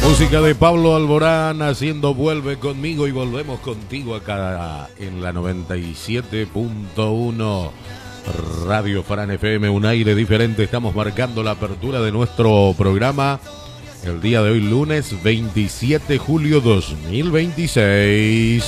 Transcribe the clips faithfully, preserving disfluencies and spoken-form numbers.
Música de Pablo Alborán haciendo Vuelve conmigo, y volvemos contigo acá en la noventa y siete punto uno Radio Fran F M, un aire diferente. Estamos marcando la apertura de nuestro programa el día de hoy, lunes veintisiete de julio dos mil veintiséis.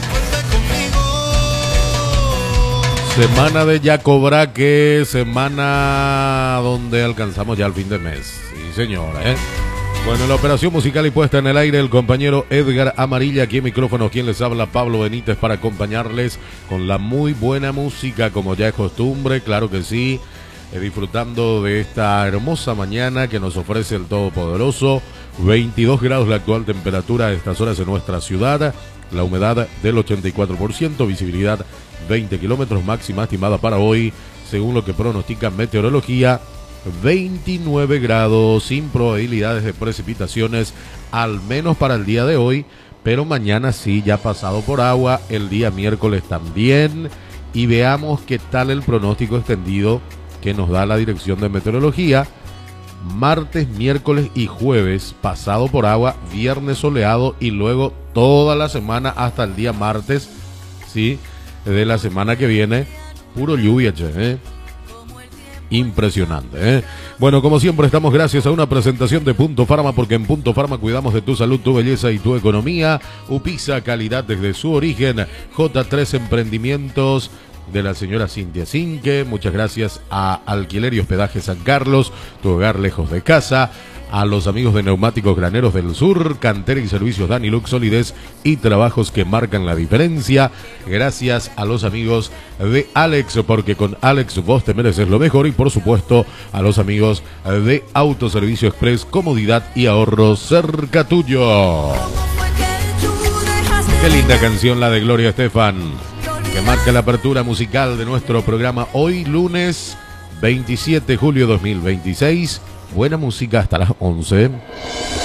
Semana de Yacobraque, semana donde alcanzamos ya el fin de mes. Sí, señora, ¿eh? Bueno, en la operación musical y puesta en el aire, el compañero Edgar Amarilla, aquí en micrófono, quien les habla, Pablo Benítez, para acompañarles con la muy buena música, como ya es costumbre, claro que sí, eh, disfrutando de esta hermosa mañana que nos ofrece el Todopoderoso. veintidós grados la actual temperatura a estas horas en nuestra ciudad, la humedad del ochenta y cuatro por ciento, visibilidad veinte kilómetros, máxima estimada para hoy, según lo que pronostica meteorología, veintinueve grados, sin probabilidades de precipitaciones, al menos para el día de hoy, pero mañana sí, ya pasado por agua, el día miércoles también. Y veamos qué tal el pronóstico extendido que nos da la Dirección de Meteorología. Martes, miércoles y jueves pasado por agua, viernes soleado, y luego toda la semana hasta el día martes, sí, de la semana que viene, puro lluvia, che, ¿eh? Impresionante, ¿eh? Bueno, como siempre estamos gracias a una presentación de Punto Farma, porque en Punto Farma cuidamos de tu salud, tu belleza y tu economía. Upisa, calidad desde su origen. J tres Emprendimientos de la señora Cintia Cinque. Muchas gracias a Alquiler y Hospedaje San Carlos, tu hogar lejos de casa. A los amigos de Neumáticos Graneros del Sur, Cantera y Servicios Danilux, solidez y trabajos que marcan la diferencia. Gracias a los amigos de Alex, porque con Alex vos te mereces lo mejor. Y por supuesto a los amigos de Autoservicio Express, comodidad y ahorro cerca tuyo. Qué linda canción la de Gloria Estefan, que marca la apertura musical de nuestro programa hoy, lunes veintisiete de julio dos mil veintiséis. Buena música hasta las once.